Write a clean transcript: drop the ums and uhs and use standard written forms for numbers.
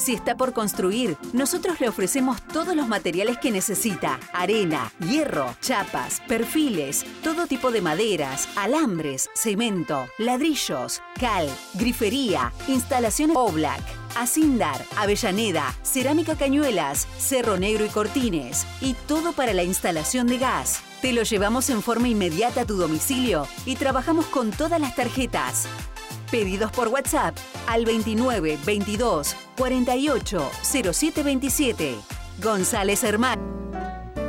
Si está por construir, nosotros le ofrecemos todos los materiales que necesita: arena, hierro, chapas, perfiles, todo tipo de maderas, alambres, cemento, ladrillos, cal, grifería, instalaciones Oblak, Acindar, Avellaneda, Cerámica Cañuelas, Cerro Negro y Cortines, y todo para la instalación de gas. Te lo llevamos en forma inmediata a tu domicilio y trabajamos con todas las tarjetas. Pedidos por WhatsApp al 29 22 48 07 27. González Hermanos.